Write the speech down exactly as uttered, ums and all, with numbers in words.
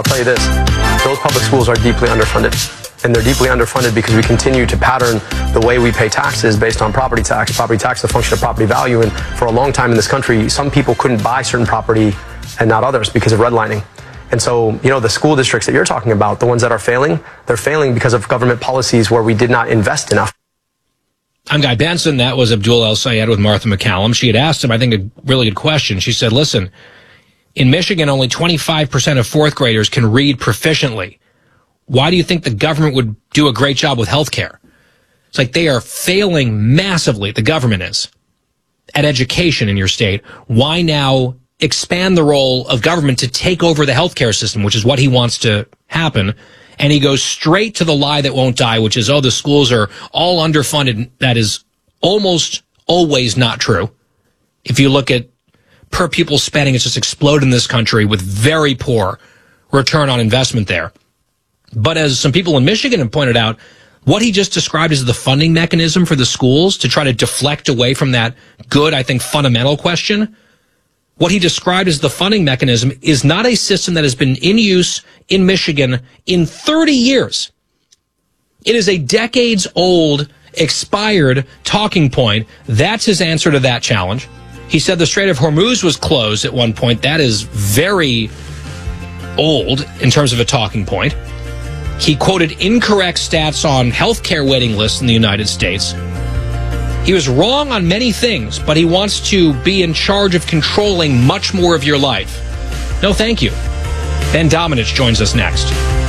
I'll tell you this, those public schools are deeply underfunded. And they're deeply underfunded because we continue to pattern the way we pay taxes based on property tax. Property tax is a function of property value. And for a long time in this country, some people couldn't buy certain property and not others because of redlining. And so, you know, the school districts that you're talking about, the ones that are failing, they're failing because of government policies where we did not invest enough. I'm Guy Benson. That was Abdul El-Sayed with Martha McCallum. She had asked him, I think, a really good question. She said, listen, in Michigan, only twenty-five percent of fourth graders can read proficiently. Why do you think the government would do a great job with healthcare? It's like they are failing massively, the government is, at education in your state. Why now expand the role of government to take over the healthcare system, which is what he wants to happen? And he goes straight to the lie that won't die, which is, oh, the schools are all underfunded. That is almost always not true. If you look at per pupil spending, it's just exploded in this country with very poor return on investment there. But as some people in Michigan have pointed out, what he just described as the funding mechanism for the schools to try to deflect away from that good, I think, fundamental question, what he described as the funding mechanism is not a system that has been in use in Michigan in thirty years. It is a decades-old, expired talking point. That's his answer to that challenge. He said the Strait of Hormuz was closed at one point. That is very old in terms of a talking point. He quoted incorrect stats on healthcare waiting lists in the United States. He was wrong on many things, but he wants to be in charge of controlling much more of your life. No, thank you. Ben Domenech joins us next.